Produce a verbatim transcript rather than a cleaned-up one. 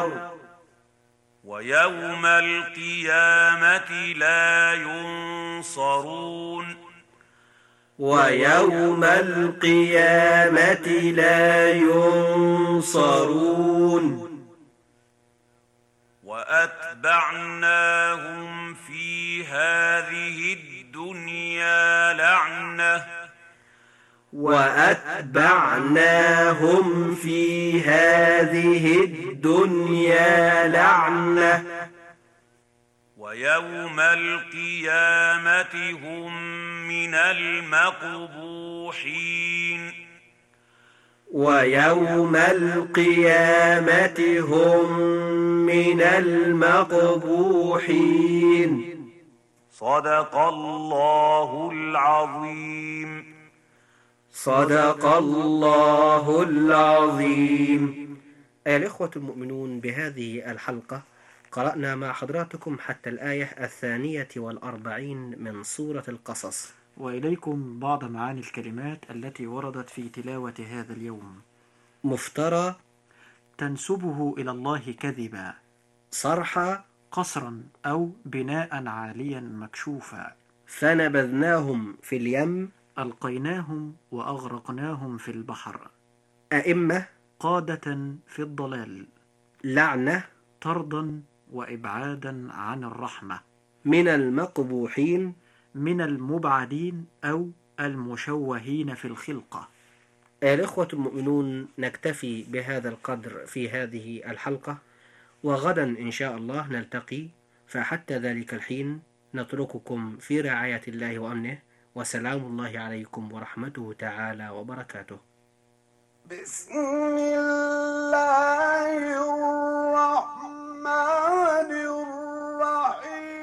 النار ويوم القيامة لا ينصرون ويوم القيامة لا ينصرون وأتبعناهم في هذه الدنيا لعنة وأتبعناهم في هذه الدنيا لعنة ويوم القيامة هم من المقبوحين ويوم القيامة هم من المقبوحين. صدق الله العظيم. صدق الله العظيم. أيها الإخوة المؤمنون، بهذه الحلقة قرأنا مع حضراتكم حتى الآية الثانية والأربعين من سورة القصص، وإليكم بعض معاني الكلمات التي وردت في تلاوة هذا اليوم. مفترى، تنسبه إلى الله كذبا. صرحا، قصرا أو بناء عاليا مكشوفا. فنبذناهم في اليم، ألقيناهم وأغرقناهم في البحر. أئمة، قادة في الضلال. لعنة، طردا وإبعادا عن الرحمة. من المقبوحين، من المبعدين أو المشوهين في الخلقة. الإخوة المؤمنون، نكتفي بهذا القدر في هذه الحلقة، وغدا إن شاء الله نلتقي، فحتى ذلك الحين نترككم في رعاية الله وأمنه، وسلام الله عليكم ورحمته تعالى وبركاته. بسم الله